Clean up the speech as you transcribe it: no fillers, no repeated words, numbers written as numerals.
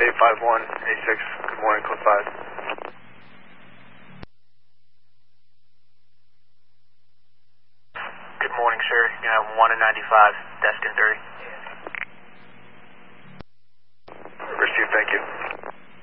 85186. Good morning, code 5. Good morning, sir. You have 1 and 95, desk and 30.